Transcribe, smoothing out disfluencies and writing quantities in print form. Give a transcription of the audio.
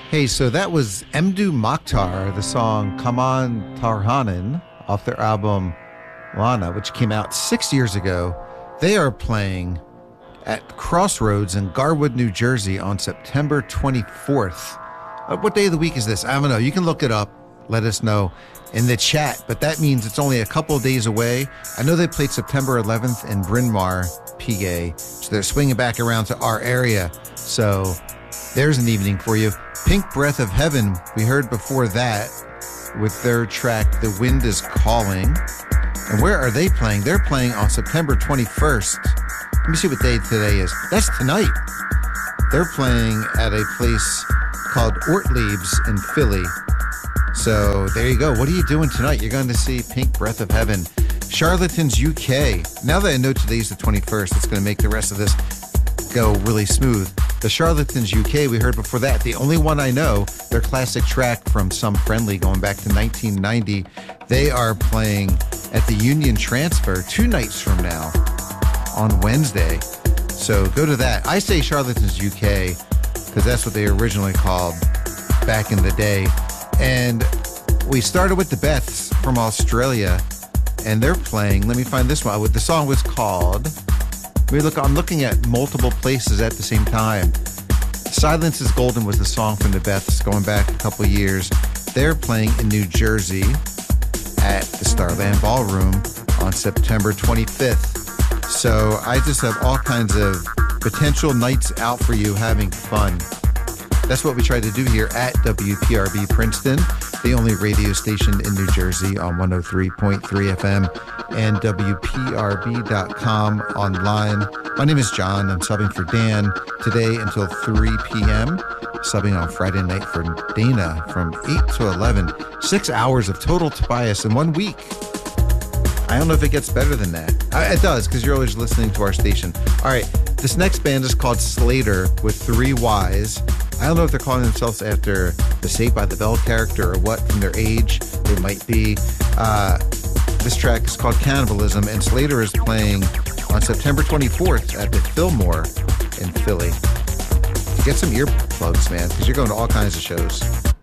Hey, so that was Mdu Mokhtar, the song Kaman Tarhanan off their album Lana, which came out 6 years ago. They are playing at Crossroads in Garwood, New Jersey on September 24th. What day of the week is this? I don't know. You can look it up. Let us know in the chat, but that means it's only a couple of days away. I know they played September 11th in Bryn Mawr, PA, so they're swinging back around to our area. So there's an evening for you. Pink Breath of Heaven, we heard before that with their track The Wind is Calling. And where are they playing? They're playing on September 21st. Let me see what day today is. That's tonight. They're playing at a place called Ortlieb's in Philly. So there you go. What are you doing tonight? You're going to see Pink Breath of Heaven. Charlatans UK. Now that I know today's the 21st, it's going to make the rest of this go really smooth. The Charlatans UK, we heard before that. The only one I know, their classic track from Some Friendly going back to 1990. They are playing at the Union Transfer 2 nights from now on Wednesday. So go to that. I say Charlatans UK because that's what they originally called back in the day. And we started with the Beths from Australia, and they're playing. Let me find this one. The song was called. I'm looking at multiple places at the same time. Silence is Golden was the song from the Beths going back a couple years. They're playing in New Jersey at the Starland Ballroom on September 25th. So I just have all kinds of potential nights out for you having fun. That's what we try to do here at WPRB Princeton, the only radio station in New Jersey on 103.3 FM and WPRB.com online. My name is John. I'm subbing for Dan today until 3 p.m., subbing on Friday night for Dana from 8 to 11. 6 hours of total Tobias in 1 week. I don't know if it gets better than that. It does, because you're always listening to our station. All right, this next band is called Slater with 3 Ys. I don't know if they're calling themselves after the Saved by the Bell character or what from their age they might be. This track is called Cannibalism, and Slater is playing on September 24th at the Fillmore in Philly. Get some earplugs, man, because you're going to all kinds of shows.